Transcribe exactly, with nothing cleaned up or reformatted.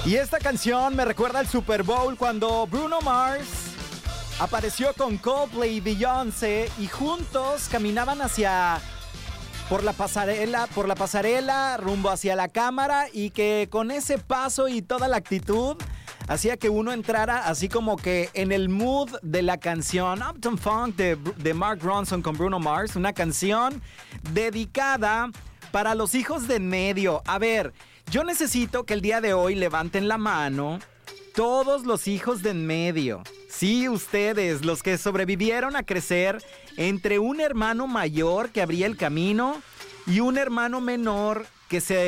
Y esta canción me recuerda al Super Bowl cuando Bruno Mars apareció con Coldplay y Beyoncé y juntos caminaban hacia por la pasarela, por la pasarela rumbo hacia la cámara, y que con ese paso y toda la actitud hacía que uno entrara así como que en el mood de la canción Uptown Funk de, de Mark Ronson con Bruno Mars, una canción dedicada para los hijos de en medio. A ver, yo necesito que el día de hoy levanten la mano todos los hijos de en medio. Sí, ustedes, los que sobrevivieron a crecer entre un hermano mayor que abría el camino y un hermano menor que se